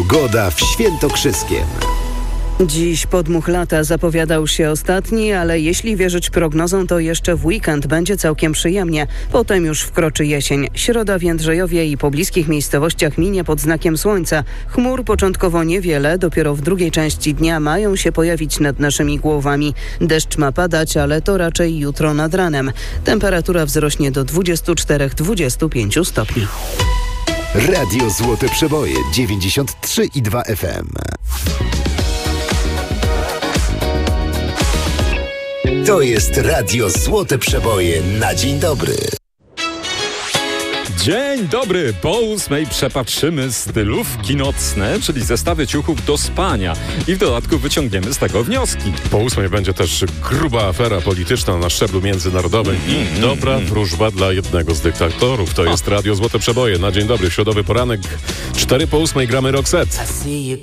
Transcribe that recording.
Pogoda w Świętokrzyskiem. Dziś podmuch lata zapowiadał się ostatni, ale jeśli wierzyć prognozom, to jeszcze w weekend będzie całkiem przyjemnie. Potem już wkroczy jesień. Środa w Jędrzejowie i pobliskich miejscowościach minie pod znakiem słońca. Chmur początkowo niewiele, dopiero w drugiej części dnia mają się pojawić nad naszymi głowami. Deszcz ma padać, ale to raczej jutro nad ranem. Temperatura wzrośnie do 24-25 stopni. Radio Złote Przeboje 93,2 FM. To jest Radio Złote Przeboje na dzień dobry. Dzień dobry! Po 8 przepatrzymy stylówki nocne, czyli zestawy ciuchów do spania i w dodatku wyciągniemy z tego wnioski. Po 8 będzie też gruba afera polityczna na szczeblu międzynarodowym i dobra wróżba dla jednego z dyktatorów. To jest Radio Złote Przeboje na dzień dobry, środowy poranek. 4 po 8 gramy Roxette.